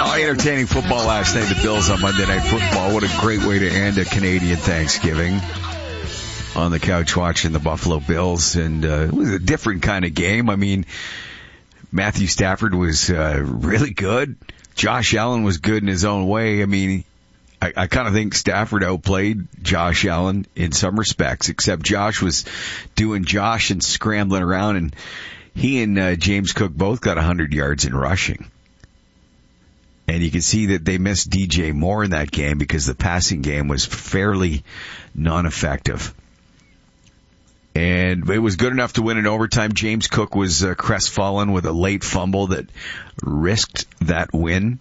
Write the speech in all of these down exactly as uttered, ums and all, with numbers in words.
Oh, entertaining football last night. The Bills on Monday Night Football. What a great way to end a Canadian Thanksgiving. On the couch watching the Buffalo Bills. And uh, it was a different kind of game. I mean, Matthew Stafford was uh, really good. Josh Allen was good in his own way. I mean, I, I kind of think Stafford outplayed Josh Allen in some respects, except Josh was doing Josh and scrambling around, and he and uh, James Cook both got one hundred yards in rushing. And you can see that they missed D J Moore in that game because the passing game was fairly non-effective. And it was good enough to win in overtime. James Cook was uh, crestfallen with a late fumble that risked that win.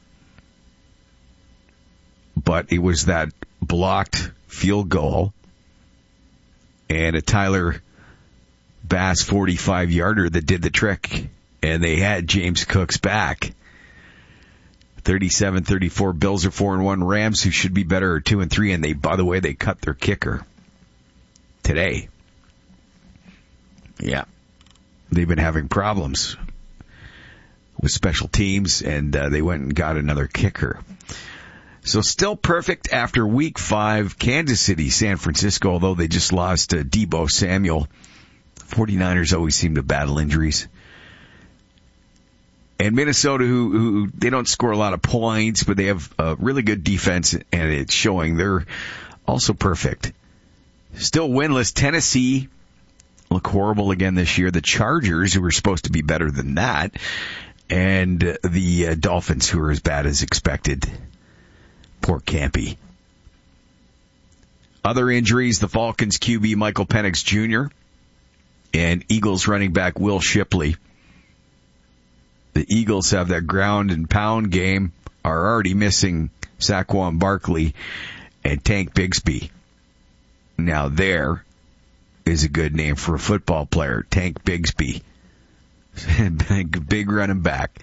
But it was that blocked field goal and a Tyler Bass forty-five yarder that did the trick. And they had James Cook's back. thirty-seven thirty-four, Bills are four and one. Rams, who should be better, are two and three. And they, by the way, they cut their kicker today. Yeah. They've been having problems with special teams, and uh, they went and got another kicker. So still perfect after week five. Kansas City, San Francisco, although they just lost uh, Deebo Samuel. forty-niners always seem to battle injuries. And Minnesota, who, who they don't score a lot of points, but they have a really good defense, and it's showing. They're also perfect. Still winless. Tennessee look horrible again this year. The Chargers, who were supposed to be better than that, and the uh, Dolphins, who are as bad as expected. Poor Campy. Other injuries, the Falcons Q B Michael Penix Junior and Eagles running back Will Shipley. The Eagles have that ground and pound game, are already missing Saquon Barkley and Tank Bigsby. Now there is a good name for a football player, Tank Bigsby. Big running back.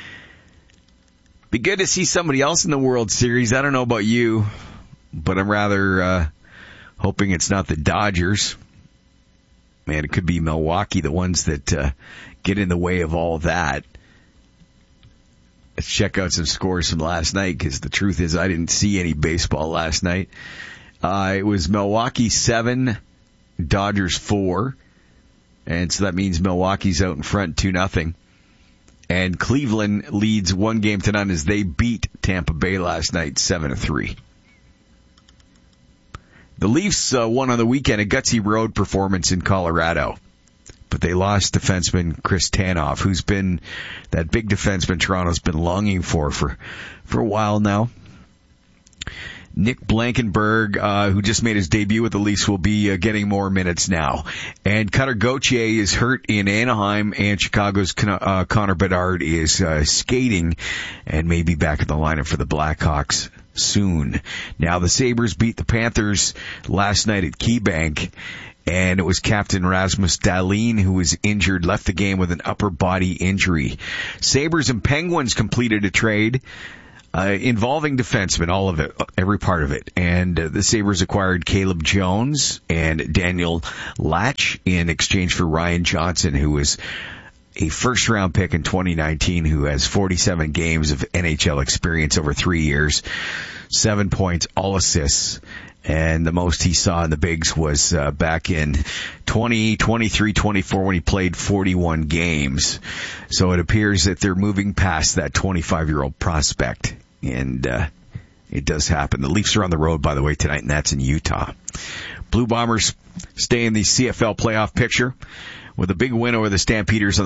Be good to see somebody else in the World Series. I don't know about you, but I'm rather uh, hoping it's not the Dodgers. Man, it could be Milwaukee, the ones that uh, get in the way of all that. Let's check out some scores from last night, because the truth is I didn't see any baseball last night. Uh, it was Milwaukee seven, Dodgers four, and so that means Milwaukee's out in front two nothing. And Cleveland leads one game to none as they beat Tampa Bay last night seven to three. The Leafs uh, won on the weekend, a gutsy road performance in Colorado. But they lost defenseman Chris Tanev, who's been that big defenseman Toronto's been longing for for, for a while now. Nick Blankenberg, uh, who just made his debut with the Leafs, will be uh, getting more minutes now. And Cutter Gauthier is hurt in Anaheim, and Chicago's Con- uh, Connor Bedard is uh, skating and may be back in the lineup for the Blackhawks soon. Now, the Sabres beat the Panthers last night at KeyBank, and it was Captain Rasmus Dahlin who was injured, left the game with an upper body injury. Sabres and Penguins completed a trade Uh, involving defensemen, all of it, every part of it. And uh, the Sabres acquired Caleb Jones and Daniel Latch in exchange for Ryan Johnson, who was a first-round pick in twenty nineteen, who has forty-seven games of N H L experience over three years, seven points, all assists. And the most he saw in the bigs was uh, back in twenty, twenty-three, twenty-four when he played forty-one games. So it appears that they're moving past that twenty-five-year-old prospect. And uh, it does happen. The Leafs are on the road, by the way, tonight, and that's in Utah. Blue Bombers stay in the C F L playoff picture with a big win over the Stampeders on